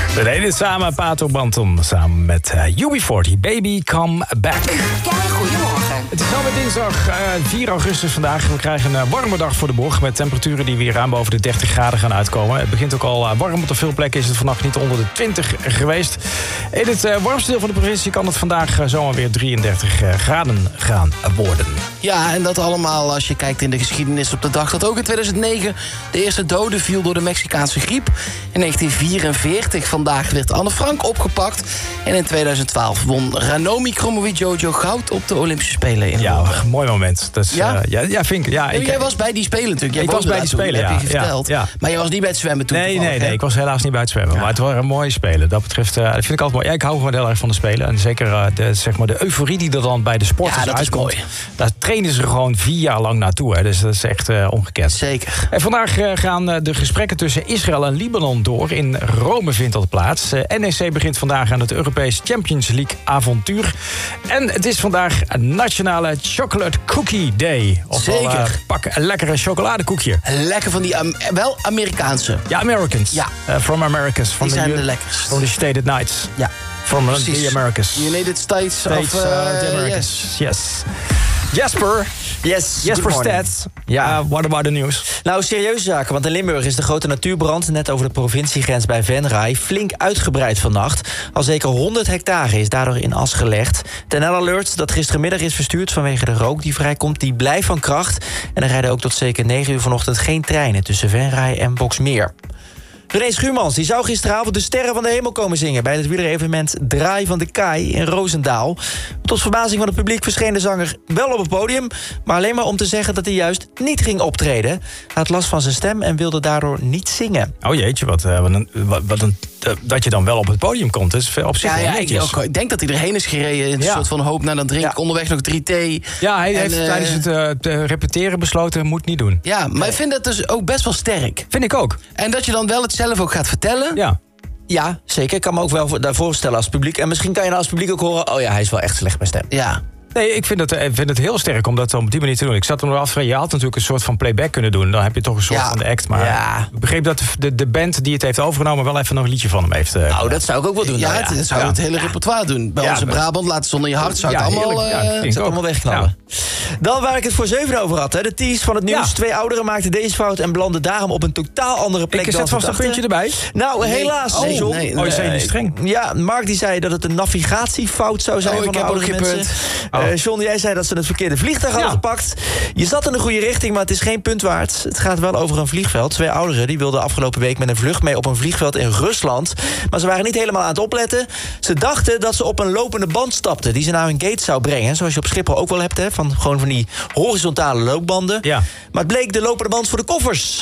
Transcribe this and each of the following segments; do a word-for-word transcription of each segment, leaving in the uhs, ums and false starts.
We deden samen Pato Banton, samen met uh, U B veertig, Baby Come Back. Kijk, goedemorgen. Het is alweer dinsdag uh, vier augustus vandaag. We krijgen een uh, warme dag voor de boeg met temperaturen die weer aan boven de dertig graden gaan uitkomen. Het begint ook al uh, warm, op veel plekken is het vannacht niet onder de twintig geweest. In het uh, warmste deel van de provincie kan het vandaag uh, zomaar weer drieëndertig uh, graden gaan worden. Ja, en dat allemaal als je kijkt in de geschiedenis op de dag dat ook in tweeduizend negen de eerste dode viel door de Mexicaanse griep. In negentien vierenveertig vandaag werd Anne Frank opgepakt. En in tweeduizend twaalf won Ranomi Kromowidjojo goud op de Olympische Spelen in Ja, Londen. een mooi moment. Dus, Ja? Uh, ja, ja, vind ik. Ja, ik Jij was bij die Spelen natuurlijk. Jij Ik was woonde bij die daar toen, Spelen, heb je ja. verteld. Ja, ja. Maar je was niet bij het zwemmen toen Nee, toevallig, nee, nee. hè? Ik was helaas niet bij het zwemmen. Ja. Maar het waren mooie spelen. Dat betreft, uh, dat vind ik altijd mooi. Ja, ik hou gewoon heel erg van de spelen. En zeker uh, de, zeg maar, de euforie die er dan bij de sporters Ja, dat is uitkomt. mooi. Daar trainen ze gewoon vier jaar lang naartoe. Hè. Dus dat is echt uh, ongekend. Zeker. En vandaag uh, gaan uh, de gesprekken tussen Israël en Libanon door. In Rome vindt dat plaats. Uh, N E C begint vandaag aan het Europees Champions League avontuur. En het is vandaag een nationale Chocolate Cookie Day. Oftewel, Zeker. Uh, pak een lekkere chocoladekoekje. Lekker van die, um, wel Amerikaanse. Ja, Americans. Ja. Uh, from Americas. From Die zijn the, de lekkerst. From the Stated Nights. Ja. From Precies. the Americas. United States, States of... uh, uh, the Americas. yes. Yes. Jasper. Yes, Jasper good morning. Stats. Ja, what about the news? Nou, serieuze zaken, want in Limburg is de grote natuurbrand net over de provinciegrens bij Venray flink uitgebreid vannacht. Al zeker honderd hectare is daardoor in as gelegd. De N L-alert dat gistermiddag is verstuurd vanwege de rook die vrijkomt, die blijft van kracht. En er rijden ook tot zeker negen uur vanochtend geen treinen tussen Venray en Boxmeer. René Schuurmans die zou gisteravond de Sterren van de Hemel komen zingen bij het wielerevenement Draai van de Kaai in Roosendaal. Tot verbazing van het publiek verscheen de zanger wel op het podium, maar alleen maar om te zeggen dat hij juist niet ging optreden. Hij had last van zijn stem en wilde daardoor niet zingen. Oh jeetje, wat, uh, wat, een, wat, wat een, uh, dat je dan wel op het podium komt. Dat is op zich Ja, wel ja ik, netjes. ook, ik denk dat hij erheen is gereden in een Ja. soort van hoop. Nou, dan drink ik Ja. onderweg nog drie thee. Ja, hij En, heeft uh, tijdens het uh, te repeteren besloten, moet niet doen. Ja, maar ik vind dat dus ook best wel sterk. Vind ik ook. En dat je dan wel het zelf ook gaat vertellen. Ja. Ja, zeker. Ik kan me ook wel voor- daarvoor stellen als publiek. En misschien kan je nou als publiek ook horen, oh ja, hij is wel echt slecht bij stem. Ja. Nee, ik vind, het, ik vind het heel sterk om dat op die manier te doen. Ik zat hem af, je had natuurlijk een soort van playback kunnen doen. Dan heb je toch een soort Ja. van de act. Maar Ja. ik begreep dat de, de band die het heeft overgenomen wel even nog een liedje van hem heeft. Uh, Nou, dat zou ik ook wel doen. Ja, nou het, het zou Ja. het hele repertoire doen. Bij Ja, onze maar- Brabant, Laat het zonder je hart, zou het Ja, allemaal... heerlijk. Ja, eh, vind ik Ik zou ook. allemaal wegknallen. Dan waar ik het voor zeven over had. Hè. De tease van het nieuws. Ja. Twee ouderen maakten deze fout en belanden daarom op een totaal andere plek ik dan zet ze vast een dachten. puntje erbij. Nou, Nee. helaas. Oh, John. nee, Oh, je zei Eh, niet streng. Ja, Mark die zei dat het een navigatiefout zou zijn Oh, van ik de heb ook oudere geen mensen. punt. Eh, Oh. John, jij zei dat ze het verkeerde vliegtuig hadden Ja. gepakt. Je zat in de goede richting, maar het is geen punt waard. Het gaat wel over een vliegveld. Twee ouderen die wilden afgelopen week met een vlucht mee op een vliegveld in Rusland. Maar ze waren niet helemaal aan het opletten. Ze dachten dat ze op een lopende band stapten die ze naar hun gate zou brengen. Zoals je op Schiphol ook wel hebt, hè, van gewoon van die horizontale loopbanden. Ja. Maar het bleek de lopende band voor de koffers.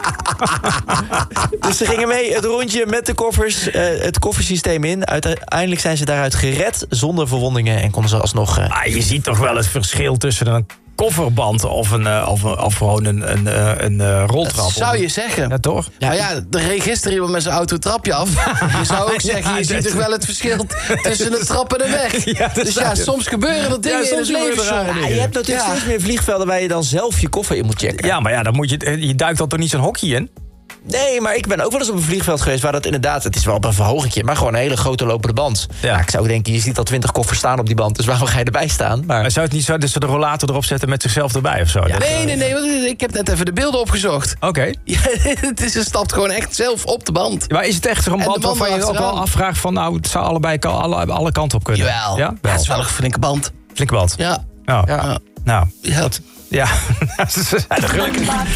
Dus ze gingen mee het rondje met de koffers, eh, het koffersysteem in. Uiteindelijk zijn ze daaruit gered zonder verwondingen en konden ze alsnog... eh, Ah, je ziet toch wel het verschil tussen een kofferband of, een, uh, of, een- of gewoon een, een, uh, een uh, roltrap. Dat zou je zeggen. Ja, toch? Maar ja, er reed gisteren iemand met zijn auto het trapje af. Je zou ook zeggen, Ja, je ziet dat- toch wel het verschil tussen de trap en de weg. Ja, dat dus zou ja, je- soms gebeuren er dingen in soms het gebeuren leven. er rare John. dingen. Ja, je hebt natuurlijk Ja. steeds meer vliegvelden waar je dan zelf je koffer in moet checken. Ja, maar ja, dan moet je, je duikt dan toch niet zo'n hockey in? Nee, maar ik ben ook wel eens op een vliegveld geweest waar dat inderdaad, het is wel op een verhogingje, maar gewoon een hele grote lopende band. Ja. Ja, ik zou denken, je ziet al twintig koffers staan op die band, dus waarom ga je erbij staan? Maar Maar zou het niet zo dat ze de rollator erop zetten met zichzelf erbij of zo? Dat- Nee, nee, nee, want ik heb net even de beelden opgezocht. Oké. Ja, het is, ze stapt gewoon echt zelf op de band. Maar is het echt een de band band waarvan je ook wel erachteraan. afvraagt van... nou, het zou allebei ka- alle, alle kanten op kunnen? Jawel. Ja? Ja, het is wel een flinke band. Flinke band. Ja. Oh. ja. Nou, Ja. ja. Ze zijn er gelukkig.